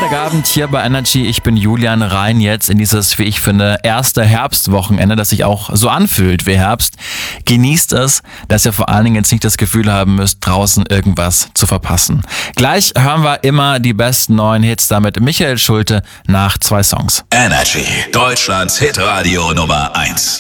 Freitagabend hier bei Energy. Ich bin Julian, rein jetzt in dieses, wie ich finde, erste Herbstwochenende, das sich auch so anfühlt wie Herbst. Genießt es, dass ihr vor allen Dingen jetzt nicht das Gefühl haben müsst, draußen irgendwas zu verpassen. Gleich hören wir immer die besten neuen Hits, damit Michael Schulte nach 2 Songs. Energy, Deutschlands Hitradio Nummer 1.